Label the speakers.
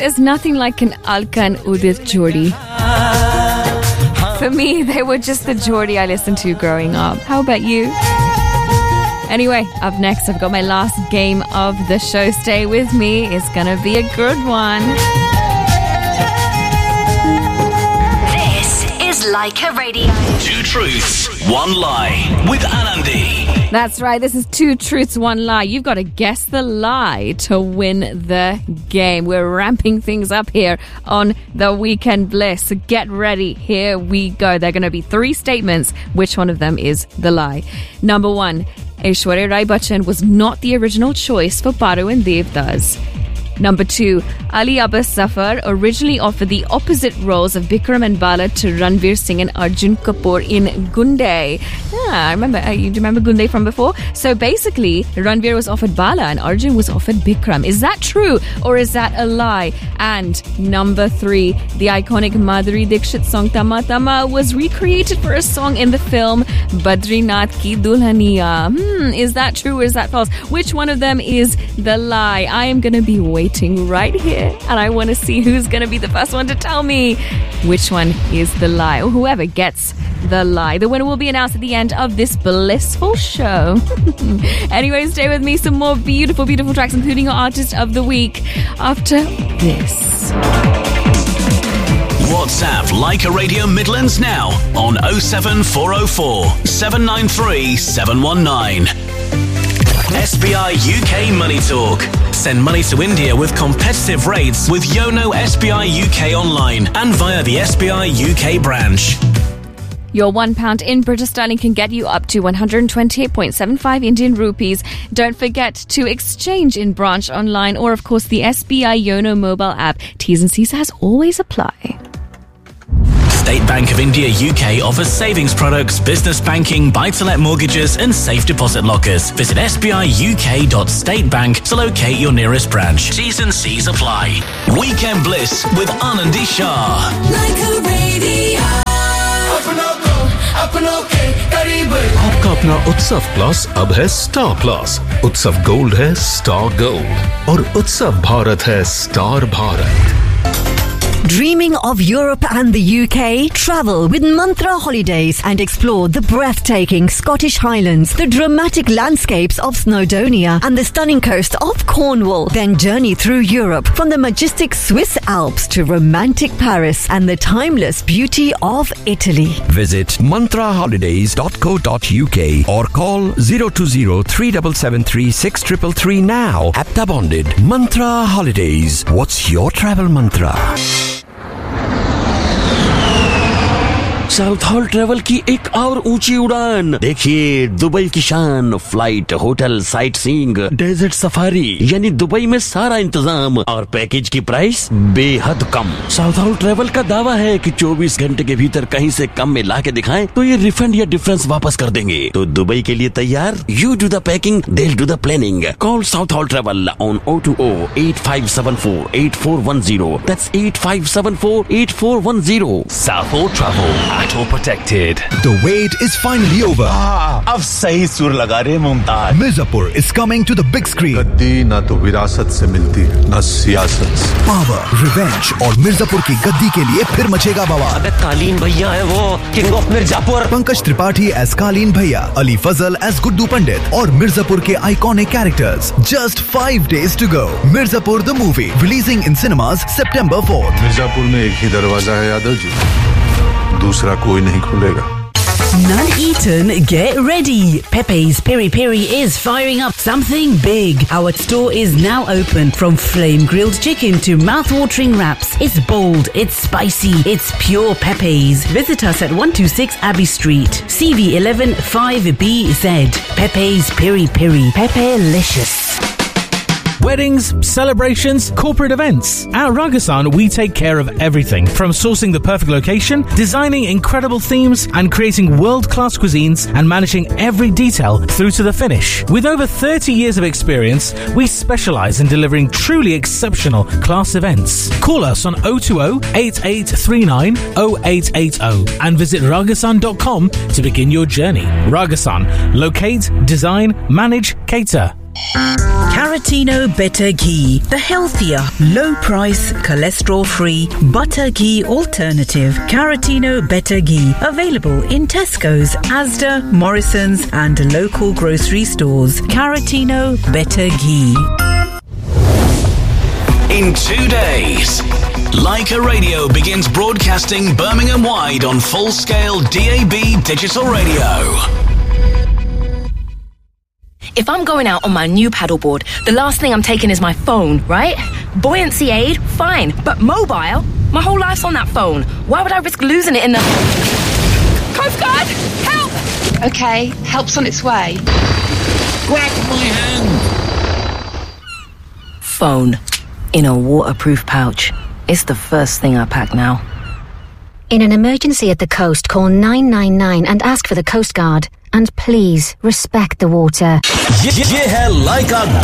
Speaker 1: There's nothing like an Alka and Udit jodi. For me, they were just the jodi I listened to growing up. How about you? Anyway, up next, I've got my last game of the show. Stay with me. It's gonna be a good one.
Speaker 2: This is Leica Radio.
Speaker 3: 2 truths, 1 lie with Anandi.
Speaker 1: That's right. This is 2 truths, 1 lie. You've got to guess the lie to win the game. We're ramping things up here on the Weekend Bliss. So get ready. Here we go. There are going to be 3 statements. Which one of them is the lie? Number 1, Aishwarya Rai Bachchan was not the original choice for Paru and Devdas. Number 2, Ali Abbas Zafar originally offered the opposite roles of Bikram and Bala to Ranveer Singh and Arjun Kapoor in Gunde. I remember. You remember Gunde from before? So basically, Ranveer was offered Bala and Arjun was offered Bikram. Is that true or is that a lie? And number 3, the iconic Madhuri Dixit song Tama Tama was recreated for a song in the film Badrinath Ki Dulhaniya. Is that true or is that false? Which one of them is the lie? I am going to be waiting right here, and I want to see who's going to be the first one to tell me which one is the lie, or whoever gets the lie. The winner will be announced at the end of this blissful show. Anyway, stay with me. Some more beautiful, beautiful tracks, including your artist of the week, after this.
Speaker 3: WhatsApp Leica Radio Midlands now on 07404 793 719. SBI UK Money Talk. Send money to India with competitive rates with Yono SBI UK online and via the SBI UK branch.
Speaker 1: Your £1 in British sterling can get you up to 128.75 Indian rupees. Don't forget to exchange in branch online or, of course, the SBI Yono mobile app. T's and C's as always apply.
Speaker 3: State Bank of India UK offers savings products, business banking, buy-to-let mortgages and safe deposit lockers. Visit sbiuk.statebank to locate your nearest branch. T's and C's apply. Weekend Bliss with Anandi Shah.
Speaker 2: Leica Radio.
Speaker 4: आपका अपना उत्सव plus अब है star plus. उत्सव gold है star gold और उत्सव भारत है star Bharat.
Speaker 5: Dreaming of Europe and the UK? Travel with Mantra Holidays and explore the breathtaking Scottish Highlands, the dramatic landscapes of Snowdonia and the stunning coast of Cornwall. Then journey through Europe from the majestic Swiss Alps to romantic Paris and the timeless beauty of Italy.
Speaker 6: Visit mantraholidays.co.uk or call 020-3773-6333 now. Apta bonded. Mantra Holidays. What's your travel mantra?
Speaker 7: South hall travel की एक और ऊंची उड़ान. देखिए Dubai की शान. Flight, hotel, sight seeing, desert safari, यानी Dubai में सारा इंतजाम और पैकेज की प्राइस बेहद कम. साउथ हॉल ट्रेवल का दावा है कि 24 घंटे के भीतर कहीं से कम में ला के दिखाएं तो ये रिफंड या डिफरेंस वापस कर देंगे. तो दुबई के लिए तैयार? You do the packing, they will do the planning. Call south hall travel on 020-8574-8410. That's 8574-8410.
Speaker 8: South Hall Travel. Auto protected.
Speaker 9: The wait is finally over.
Speaker 8: अब सही सुर लगा रहे Mumtaz.
Speaker 9: Mirzapur is coming to the big screen.
Speaker 10: गद्दी ना तो विरासत से मिलती ना सियासत से.
Speaker 9: Power, revenge और मिर्जापुर की गद्दी के लिए फिर मचेगा बवाल.
Speaker 7: अबे कालीन भैया है वो, king of Mirzapur.
Speaker 9: Pankaj Tripathi as कालीन भैया, अली फजल as गुड्डू पंडित और मिर्जापुर के iconic characters. Just 5 days to go. Mirzapur the movie releasing in cinemas September 4th.
Speaker 10: Mirzapur में एक ही दरवाजा है यादव जी. दूसरा कोई नहीं खुलेगा.
Speaker 11: Nuneaton, get ready. Pepe's Piri Piri is firing up something big. Our store is now open. From flame grilled chicken to mouth-watering wraps. It's bold, it's spicy, it's pure Pepe's. Visit us at 126 Abbey Street, CV11 5BZ. Pepe's Piri Piri. Pepe-licious.
Speaker 12: Weddings, celebrations, corporate events. At Ragasan, we take care of everything from sourcing the perfect location, designing incredible themes, and creating world-class cuisines and managing every detail through to the finish. With over 30 years of experience, we specialize in delivering truly exceptional class events. Call us on 020-8839-0880 and visit ragasan.com to begin your journey. Ragasan. Locate, design, manage, cater.
Speaker 11: Caratino Better Ghee, the healthier, low-price, cholesterol-free butter ghee alternative. Caratino Better Ghee, available in Tesco's, Asda, Morrison's and local grocery stores. Caratino Better Ghee.
Speaker 3: In 2 days, Leica Radio begins broadcasting Birmingham-wide on full-scale DAB digital radio.
Speaker 13: If I'm going out on my new paddleboard, the last thing I'm taking is my phone, right? Buoyancy aid, fine. But mobile? My whole life's on that phone. Why would I risk losing it in the... Coast Guard! Help!
Speaker 14: Okay, help's on its way.
Speaker 13: Grab my hand! Phone. In a waterproof pouch. It's the first thing I pack now.
Speaker 15: In an emergency at the coast, call 999 and ask for the Coast Guard. And please, respect the water.
Speaker 3: ये है लाइका